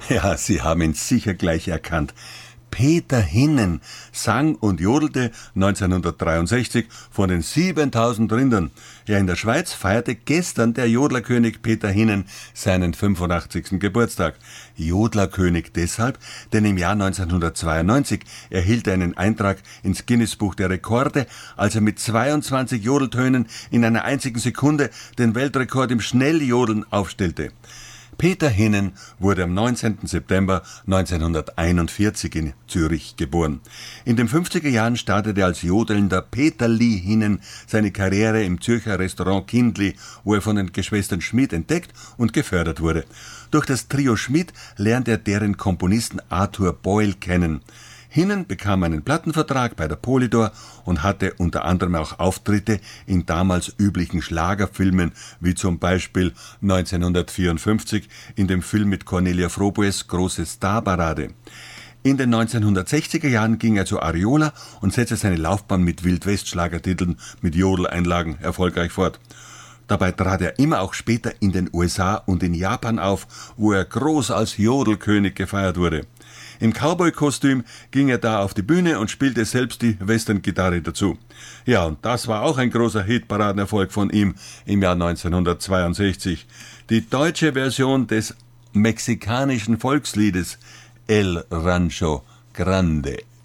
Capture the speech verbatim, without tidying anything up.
Ja, Sie haben ihn sicher gleich erkannt. Peter Hinnen sang und jodelte neunzehnhundertdreiundsechzig von den siebentausend Rindern. Ja, in der Schweiz feierte gestern der Jodlerkönig Peter Hinnen seinen fünfundachtzigsten Geburtstag. Jodlerkönig deshalb, denn im Jahr neunzehnhundertzweiundneunzig erhielt er einen Eintrag ins Guinness-Buch der Rekorde, als er mit zweiundzwanzig Jodeltönen in einer einzigen Sekunde den Weltrekord im Schnelljodeln aufstellte. Peter Hinnen wurde am neunzehnten September neunzehnhunderteinundvierzig in Zürich geboren. In den fünfziger Jahren startete als jodelnder Peterli Hinnen seine Karriere im Zürcher Restaurant Kindli, wo er von den Geschwistern Schmid entdeckt und gefördert wurde. Durch das Trio Schmid lernte er deren Komponisten Arthur Boyle kennen. Hinnen bekam einen Plattenvertrag bei der Polydor und hatte unter anderem auch Auftritte in damals üblichen Schlagerfilmen, wie zum Beispiel neunzehnhundertvierundfünfzig in dem Film mit Cornelia Froboess Große Starparade. In den neunzehnhundertsechziger Jahren ging er zu Ariola und setzte seine Laufbahn mit Wildwest-Schlagertiteln mit Jodeleinlagen erfolgreich fort. Dabei trat er immer auch später in den U S A und in Japan auf, wo er groß als Jodelkönig gefeiert wurde. Im Cowboy-Kostüm ging er da auf die Bühne und spielte selbst die Western-Gitarre dazu. Ja, und das war auch ein großer Hitparadenerfolg von ihm im Jahr neunzehnhundertzweiundsechzig. Die deutsche Version des mexikanischen Volksliedes El Rancho Grande.